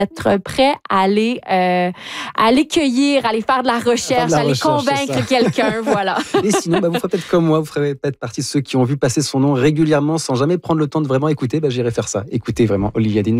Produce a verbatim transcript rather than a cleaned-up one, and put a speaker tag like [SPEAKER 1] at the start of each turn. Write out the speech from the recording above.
[SPEAKER 1] être prêt à aller, euh, à aller cueillir, à aller faire de la recherche,
[SPEAKER 2] de la
[SPEAKER 1] à aller
[SPEAKER 2] recherche,
[SPEAKER 1] convaincre quelqu'un, voilà.
[SPEAKER 2] Et sinon, bah, vous ferez peut-être comme moi, vous ferez peut-être partie de ceux qui ont vu passer son nom régulièrement sans jamais prendre le temps de vraiment écouter. Bah, j'irai faire ça. Écoutez vraiment Olivia Dean.